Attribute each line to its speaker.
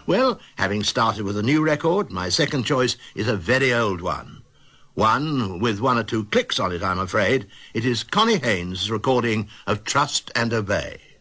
Speaker 1: Well, having started with a new record, my second choice is a very old one. One with one or two clicks on it, I'm afraid. It is Connie Haynes' recording of Trust and Obey.